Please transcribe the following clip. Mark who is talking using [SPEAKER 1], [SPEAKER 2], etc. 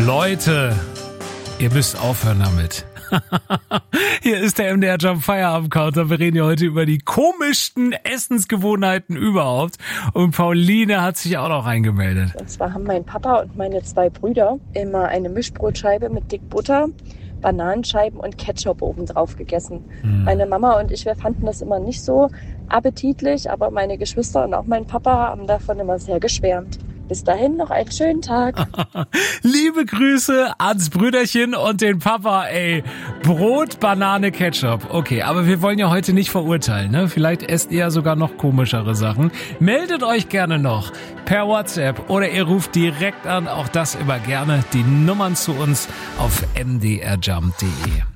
[SPEAKER 1] Leute, ihr müsst aufhören damit. Hier ist der MDR Jump Feierabend-Counter. Wir reden ja heute über die komischsten Essensgewohnheiten überhaupt. Und Pauline hat sich auch noch reingemeldet.
[SPEAKER 2] Und zwar haben mein Papa und meine 2 Brüder immer eine Mischbrotscheibe mit dick Butter, Bananenscheiben und Ketchup oben drauf gegessen. Meine Mama und ich, wir fanden das immer nicht so appetitlich, aber meine Geschwister und auch mein Papa haben davon immer sehr geschwärmt. Bis dahin noch einen schönen Tag.
[SPEAKER 1] Liebe Grüße ans Brüderchen und den Papa, ey. Brot, Banane, Ketchup. Okay, aber wir wollen ja heute nicht verurteilen, ne? Vielleicht esst ihr ja sogar noch komischere Sachen. Meldet euch gerne noch per WhatsApp oder ihr ruft direkt an. Auch das immer gerne. Die Nummern zu uns auf mdrjump.de.